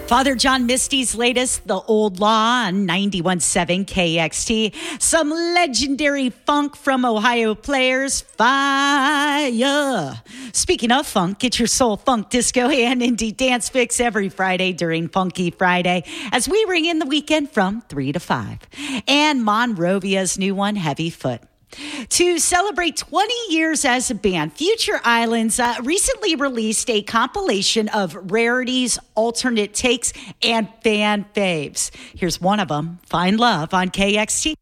Father John Misty's latest, The Old Law on 91.7 KXT. Some legendary funk from Ohio players. Fire. Speaking of funk, get your soul, funk, disco, and indie dance fix every Friday during Funky Friday as we ring in the weekend from 3 to 5. And Monrovia's new one, Heavy Foot. To celebrate 20 years as a band, Future Islands recently released a compilation of rarities, alternate takes, and fan faves. Here's one of them, Find Love on KXT.